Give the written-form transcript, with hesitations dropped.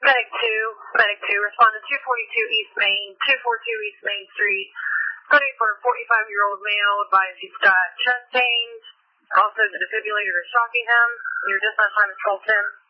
Medic 2, respond to 242 East Main, 242 East Main Street. Looking for a 45-year-old male. Advise he's got chest pains. Also, the defibrillator is shocking him. Your dispatch time is 1210.